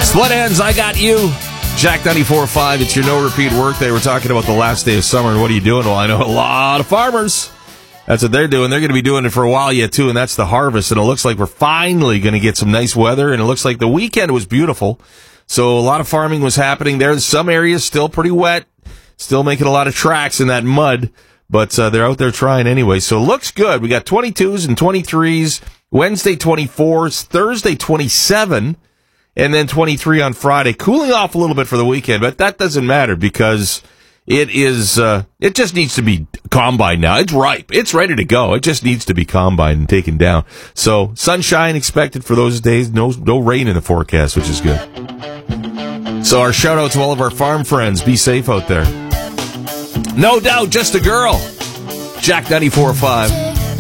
Split Ends, I Got You. Jack 94.5, it's your no-repeat workday. We're talking about the last day of summer, and what are you doing? Well, I know a lot of farmers. That's what they're doing. They're going to be doing it for a while yet, too, and that's the harvest. And it looks like we're finally going to get some nice weather, and it looks like the weekend was beautiful. So a lot of farming was happening there. Some areas still pretty wet, still making a lot of tracks in that mud, but they're out there trying anyway. So it looks good. We got 22s and 23s, Wednesday 24s, Thursday 27, and then 23 on Friday. Cooling off a little bit for the weekend, but that doesn't matter because it just needs to be combined now. It's ripe. It's ready to go. It just needs to be combined and taken down. So sunshine expected for those days. No rain in the forecast, which is good. So our shout out to all of our farm friends. Be safe out there. No doubt, just a girl. Jack 94.5.